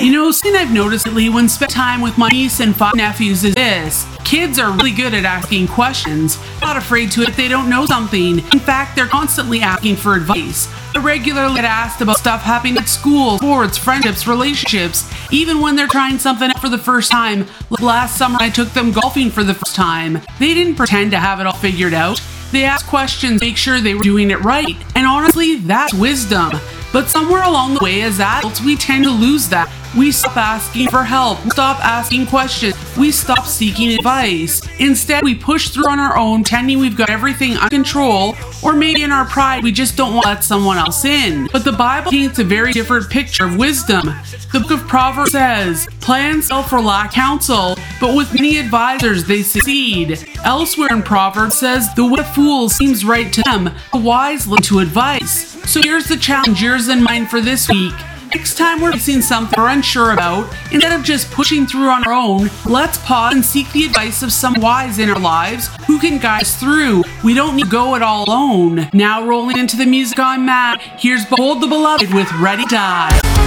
Something I've noticed lately when spending time with my niece and 5 nephews is this. Kids are really good at asking questions. They're not afraid to if they don't know something. In fact, they're constantly asking for advice. They regularly get asked about stuff happening at school, sports, friendships, relationships, even when they're trying something out for the first time. Like last summer, I took them golfing for the first time. They didn't pretend to have it all figured out. They asked questions to make sure they were doing it right. And honestly, that's wisdom. But somewhere along the way as adults, we tend to lose that. We stop asking for help. We stop asking questions. We stop seeking advice. Instead, we push through on our own, pretending we've got everything under control, or maybe in our pride, we just don't want to let someone else in. But the Bible paints a very different picture of wisdom. The book of Proverbs says, plans fail for lack of counsel, but with many advisors they succeed. Elsewhere in Proverbs says, the way of fools seems right to them, the wise listen to advice. So here's the challenge yours and mine for this week. Next time we're facing something we're unsure about, instead of just pushing through on our own, let's pause and seek the advice of some wise in our lives who can guide us through. We don't need to go it all alone. Now rolling into the music, I'm Matt. Here's Behold the Beloved with Ready to Die.